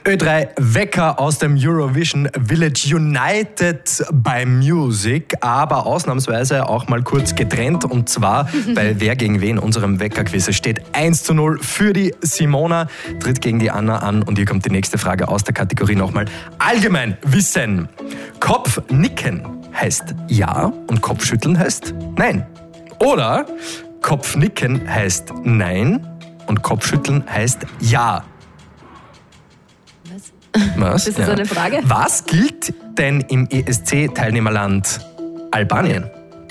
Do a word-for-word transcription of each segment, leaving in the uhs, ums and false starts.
Ö drei Wecker aus dem Eurovision Village United bei Music, aber ausnahmsweise auch mal kurz getrennt, und zwar bei Wer gegen wen, unserem Weckerquiz. Es steht eins zu null für die Simona, tritt gegen die Anna an, und hier kommt die nächste Frage aus der Kategorie nochmal Allgemeinwissen. Kopfnicken heißt ja und Kopfschütteln heißt nein. Oder Kopfnicken heißt nein und Kopfschütteln heißt ja. Was? Das ist ja eine Frage. Was gilt denn im E S C-Teilnehmerland Albanien?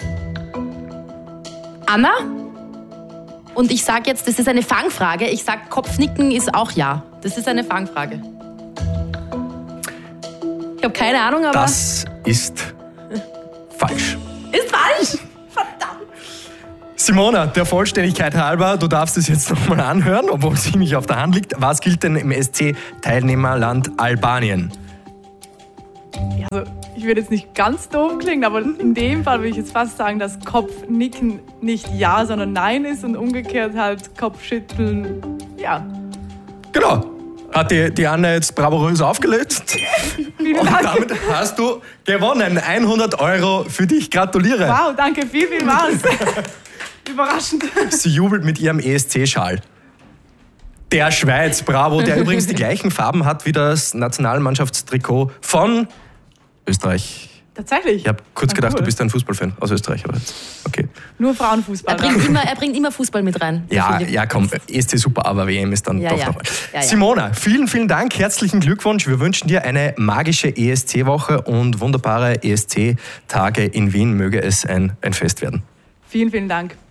Anna? Und ich sage jetzt, das ist eine Fangfrage. Ich sage, Kopfnicken ist auch ja. Das ist eine Fangfrage. Ich habe keine Ahnung, aber... Das ist falsch. Ist falsch? Verdammt. Simona, der Vollständigkeit halber, du darfst es jetzt nochmal anhören, obwohl es ziemlich auf der Hand liegt. Was gilt denn im E S C-Teilnehmerland Albanien? Ja, also ich würde jetzt nicht ganz doof klingen, aber in dem Fall würde ich jetzt fast sagen, dass Kopfnicken nicht ja, sondern nein ist und umgekehrt halt Kopfschütteln ja. Genau. Hat die, die Anna jetzt bravourös aufgelöst. Vielen Und Dank. damit hast du gewonnen. hundert Euro für dich. Gratuliere. Wow, danke, viel, viel was. Überraschend. Sie jubelt mit ihrem E S C-Schal. Der Schweiz, bravo, der übrigens die gleichen Farben hat wie das Nationalmannschaftstrikot von Österreich. Tatsächlich? Ich habe kurz Na, gedacht, cool. du bist ein Fußballfan aus Österreich. Aber jetzt. Okay. Nur Frauenfußball. Er bringt, immer, er bringt immer Fußball mit rein. Ja, Philipp. ja, komm, E S C super, aber W M ist dann Ja, doch ja. noch. Ja, ja. Simona, vielen, vielen Dank, herzlichen Glückwunsch. Wir wünschen dir eine magische E S C-Woche und wunderbare E S C-Tage in Wien. Möge es ein, ein Fest werden. Vielen, vielen Dank.